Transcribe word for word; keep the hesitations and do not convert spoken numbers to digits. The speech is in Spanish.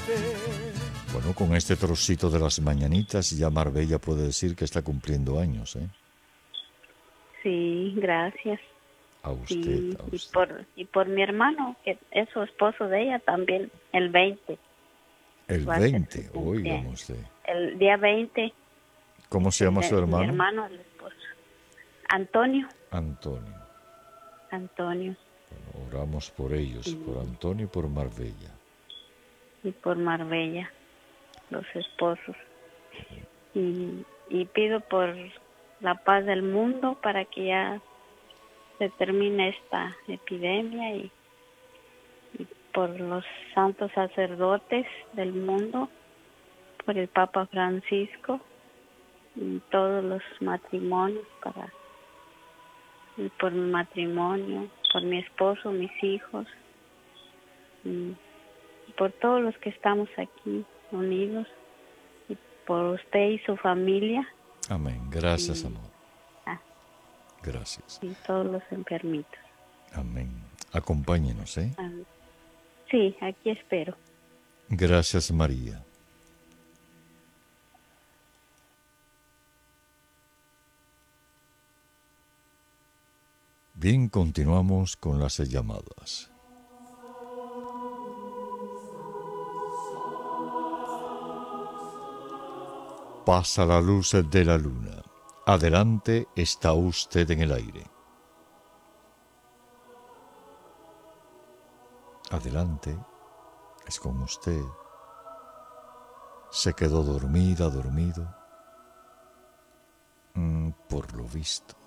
Bueno, con este trocito de las mañanitas ya Marbella puede decir que está cumpliendo años, ¿eh? Sí, gracias. A usted, Sí, a y usted. por, y por mi hermano, que es su esposo de ella también, el veinte El va a ser su veinte, óigame cumpleaños. usted. El día veinte ¿Cómo es se el llama su de mi hermano? hermano, el esposo. Antonio, Antonio. Antonio, Bueno, oramos por ellos, por y, Antonio y por Marbella. y por Marbella, los esposos. Y, y pido por la paz del mundo para que ya se termine esta epidemia y, y por los santos sacerdotes del mundo, por el Papa Francisco y todos los matrimonios, para y por mi matrimonio, por mi esposo, mis hijos, y por todos los que estamos aquí unidos, y por usted y su familia, Amén. Gracias, y, amor. ah, Gracias. y todos los enfermitos. Amén. Acompáñenos, ¿eh? Ah, sí, aquí espero. Gracias, María. Bien, continuamos con las llamadas. Pasa la luz de la luna. Adelante, está usted en el aire. Adelante, es con usted. Se quedó dormida, dormido. Mm, por lo visto.